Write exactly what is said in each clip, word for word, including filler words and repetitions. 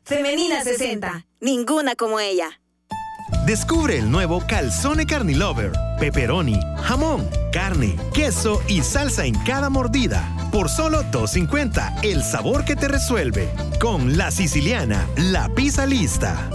Femenina sesenta. Ninguna como ella. Descubre el nuevo Calzone Carnilover. Pepperoni, jamón, carne, queso y salsa en cada mordida. Por solo dos cincuenta, el sabor que te resuelve. Con La Siciliana, la pizza lista.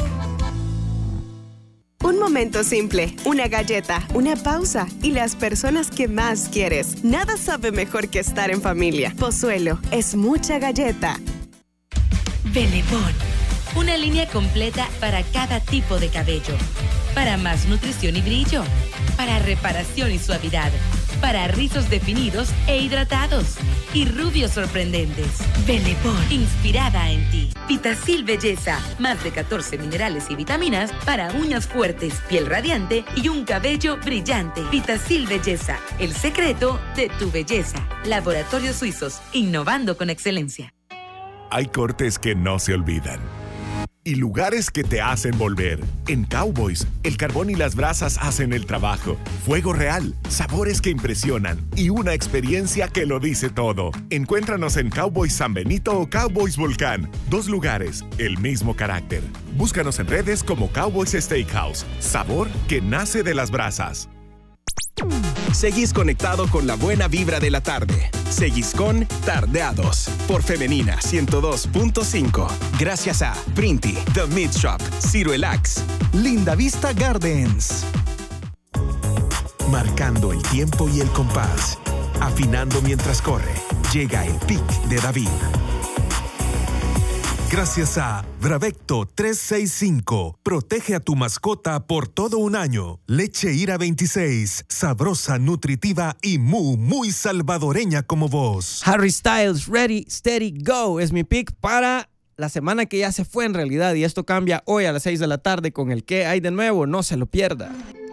Un momento simple, una galleta, una pausa y las personas que más quieres. Nada sabe mejor que estar en familia. Pozuelo es mucha galleta. Benetton, una línea completa para cada tipo de cabello. Para más nutrición y brillo. Para reparación y suavidad. Para rizos definidos e hidratados. Y rubios sorprendentes. Benetton, inspirada en ti. Vitacil Belleza, más de catorce minerales y vitaminas para uñas fuertes, piel radiante y un cabello brillante. Vitacil Belleza, el secreto de tu belleza. Laboratorios Suizos, innovando con excelencia. Hay cortes que no se olvidan y lugares que te hacen volver. En Cowboys, el carbón y las brasas hacen el trabajo. Fuego real, sabores que impresionan y una experiencia que lo dice todo. Encuéntranos en Cowboys San Benito o Cowboys Volcán. Dos lugares, el mismo carácter. Búscanos en redes como Cowboys Steakhouse. Sabor que nace de las brasas. Seguís conectado con la buena vibra de la tarde. Seguís con Tardeados por Femenina ciento dos punto cinco. Gracias a Printy, The Meat Shop, Ciruelax, Linda Vista Gardens. Marcando el tiempo y el compás. Afinando mientras corre. Llega el pic de David. Gracias a Bravecto trescientos sesenta y cinco. Protege a tu mascota por todo un año. Leche Ira veintiséis. Sabrosa, nutritiva y muy, muy salvadoreña como vos. Harry Styles, Ready, Steady, Go es mi pick para la semana que ya se fue en realidad. Y esto cambia hoy a las seis de la tarde con el ¿Qué hay de nuevo? No se lo pierda.